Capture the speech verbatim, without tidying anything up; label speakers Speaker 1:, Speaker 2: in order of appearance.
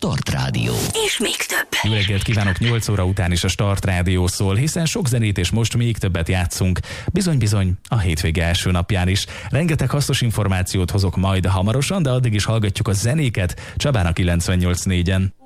Speaker 1: Start Rádió.
Speaker 2: És még több.
Speaker 3: Jó reggelt kívánok, nyolc óra után is a Start Rádió szól, hiszen sok zenét és most még többet játszunk. Bizony-bizony a hétvége első napján is. Rengeteg hasznos információt hozok majd hamarosan, de addig is hallgatjuk a zenéket Csabán a kilencvennyolc négyen.